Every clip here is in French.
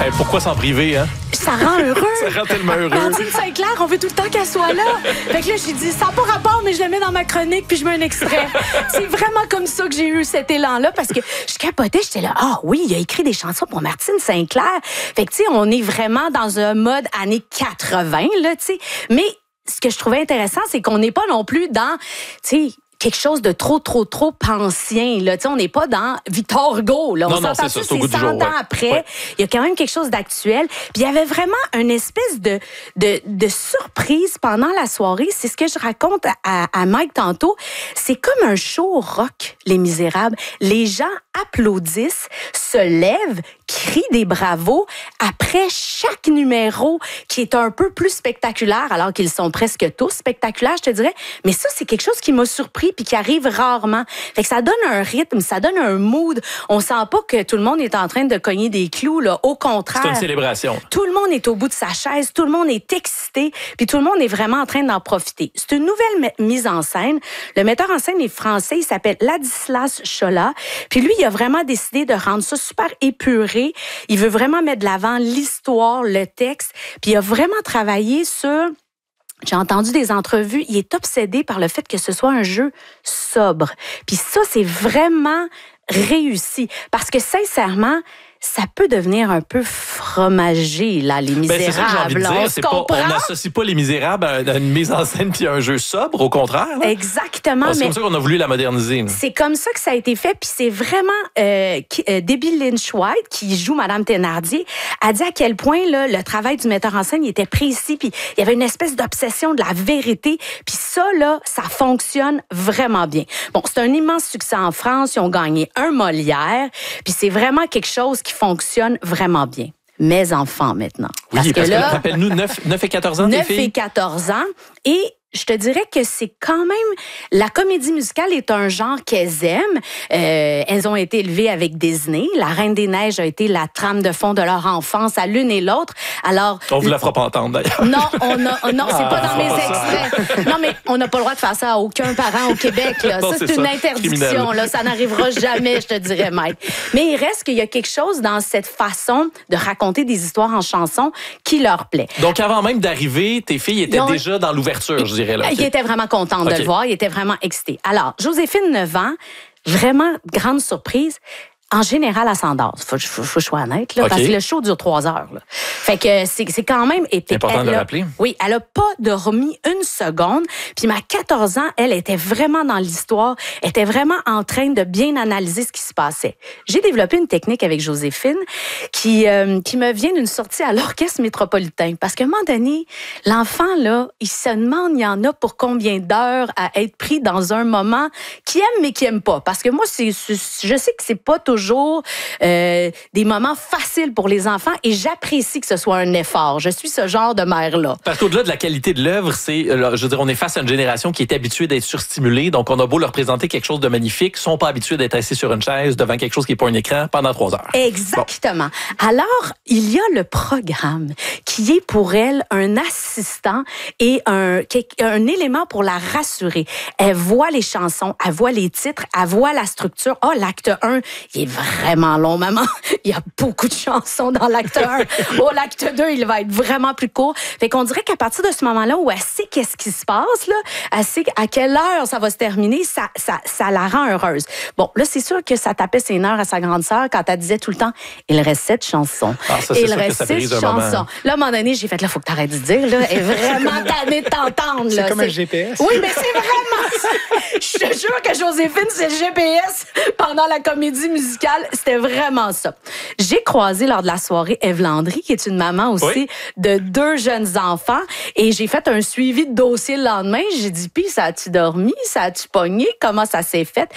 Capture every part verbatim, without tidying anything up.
Hey, pourquoi s'en priver, hein? Ça rend heureux. Ça rend tellement heureux. Martine Saint-Clair, on veut tout le temps qu'elle soit là. Fait que là, j'ai dit, ça n'a pas rapport, mais je le mets dans ma chronique puis je mets un extrait. C'est vraiment comme ça que j'ai eu cet élan-là parce que je capotais, j'étais là, ah oui, il a écrit des chansons pour Martine Saint-Clair. Fait que, tu sais, on est vraiment dans un mode années quatre-vingts, là, tu sais. Mais ce que je trouvais intéressant, c'est qu'on n'est pas non plus dans, tu sais, quelque chose de trop, trop, trop ancien. Là. On n'est pas dans Victor Hugo. Là. On non, non, s'entend c'est ça, ça, c'est c'est cent ans ouais. après. Ouais. Il y a quand même quelque chose d'actuel. Puis il y avait vraiment une espèce de, de, de surprise pendant la soirée. C'est ce que je raconte à, à Mike tantôt. C'est comme un show rock, Les Misérables. Les gens applaudissent, se lèvent, crient des bravos après chaque numéro qui est un peu plus spectaculaire, alors qu'ils sont presque tous spectaculaires, je te dirais. Mais ça, c'est quelque chose qui m'a surpris puis qui arrive rarement. Fait que ça donne un rythme, ça donne un mood. On sent pas que tout le monde est en train de cogner des clous, là. Au contraire. C'est une célébration. Tout le monde est au bout de sa chaise, tout le monde est excité, puis tout le monde est vraiment en train d'en profiter. C'est une nouvelle mise en scène. Le metteur en scène est français, il s'appelle Ladislas Chola. Puis lui, il a vraiment décidé de rendre ça super épuré. Il veut vraiment mettre de l'avant l'histoire, le texte, puis il a vraiment travaillé sur... J'ai entendu des entrevues, il est obsédé par le fait que ce soit un jeu sobre. Puis ça, c'est vraiment réussi. Parce que sincèrement, ça peut devenir un peu fromager, là, Les Misérables. Ben, c'est ça que j'ai envie de dire. C'est pas, on n'associe pas Les Misérables à une mise en scène puis à un jeu sobre, au contraire. Là. Exactement. Ah, c'est mais comme ça qu'on a voulu la moderniser. Là. C'est comme ça que ça a été fait. Puis c'est vraiment... Euh, euh, Debbie Lynch-White, qui joue Madame Thénardier, a dit à quel point là, le travail du metteur en scène il était précis. Puis il y avait une espèce d'obsession de la vérité. Puis ça, là, ça fonctionne vraiment bien. Bon, c'est un immense succès en France. Ils ont gagné un Molière. Puis c'est vraiment quelque chose qui fonctionne vraiment bien. Mes enfants, maintenant. Oui, parce, parce que, que là, rappelle-nous, neuf et quatorze ans, tes filles? neuf et quatorze ans. Et je te dirais que c'est quand même... La comédie musicale est un genre qu'elles aiment. Euh, elles ont été élevées avec Disney. La Reine des Neiges a été la trame de fond de leur enfance à l'une et l'autre. Alors... On vous la fera pas entendre, d'ailleurs. Non, on a, non, c'est pas dans mes extraits. Non, mais on n'a pas le droit de faire ça à aucun parent au Québec. Là. Non, ça, c'est, c'est une ça. interdiction. Là. Ça n'arrivera jamais, je te dirais, Mike. Mais il reste qu'il y a quelque chose dans cette façon de raconter des histoires en chansons qui leur plaît. Donc, avant même d'arriver, tes filles étaient ont... déjà dans l'ouverture, je dirais. Là, il était vraiment contente okay. de le voir. Il était vraiment excité. Alors, Joséphine, neuf ans, vraiment grande surprise. En général, elle s'endort. Faut, faut, faut que je sois honnête, là, okay. parce que le show dure trois heures. Là. Fait que c'est, c'est quand même... C'est important de le rappeler. Oui, elle a pas dormi une seconde. Puis ma quatorze ans, elle était vraiment dans l'histoire, était vraiment en train de bien analyser ce qui se passait. J'ai développé une technique avec Joséphine qui, euh, qui me vient d'une sortie à l'Orchestre métropolitain. Parce qu'à un moment donné, l'enfant, là, il se demande, il y en a pour combien d'heures à être pris dans un moment qui aime mais qui aime pas. Parce que moi, c'est, c'est, je sais que c'est pas toujours toujours euh, des moments faciles pour les enfants et j'apprécie que ce soit un effort. Je suis ce genre de mère-là. Parce qu'au-delà de la qualité de l'œuvre, c'est, je veux dire, on est face à une génération qui est habituée d'être surstimulée, donc on a beau leur présenter quelque chose de magnifique, ils sont pas habitués d'être assis sur une chaise devant quelque chose qui n'est pas un écran pendant trois heures. Exactement. Bon. Alors, il y a le programme qui est pour elle un assistant et un, un élément pour la rassurer. Elle voit les chansons, elle voit les titres, elle voit la structure. Ah, oh, l'acte un, il est vraiment long, maman. Il y a beaucoup de chansons dans l'acte un. Oh, l'acte deux, il va être vraiment plus court. Fait qu'on dirait qu'à partir de ce moment-là où elle sait qu'est-ce qui se passe, là, elle sait à quelle heure ça va se terminer, ça, ça, ça la rend heureuse. Bon, là, c'est sûr que ça tapait ses nerfs à sa grande sœur quand elle disait tout le temps, il reste sept chansons. Ah, ça, il reste six chansons. Moment. Là, à un moment donné, j'ai fait, là, faut que t'arrêtes de dire, là, elle est vraiment tannée de t'entendre. C'est là. comme c'est... un G P S. Oui, mais c'est vraiment ça. Je te jure que Joséphine, c'est le G P S pendant la comédie musicale. C'était vraiment ça. J'ai croisé lors de la soirée Ève Landry, qui est une maman aussi oui. de deux jeunes enfants, et j'ai fait un suivi de dossier le lendemain. J'ai dit, puis, ça a-tu dormi? Ça a-tu pogné? Comment ça s'est fait?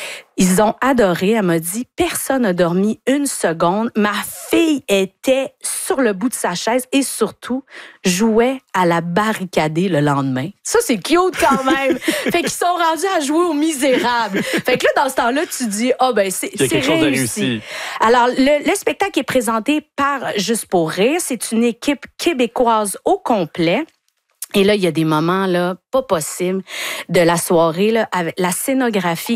Ils ont adoré. Elle m'a dit, personne n'a dormi une seconde. Ma fille était sur le bout de sa chaise et surtout jouait à la barricadée le lendemain. Ça, c'est cute quand même. Fait qu'ils sont rendus à jouer aux Misérables. Fait que là, dans ce temps-là, tu dis, ah oh, ben c'est, c'est réussi. réussi. Alors, le, le spectacle est présenté par Juste pour rire. C'est une équipe québécoise au complet. Et là, il y a des moments là pas possibles de la soirée là, avec la scénographie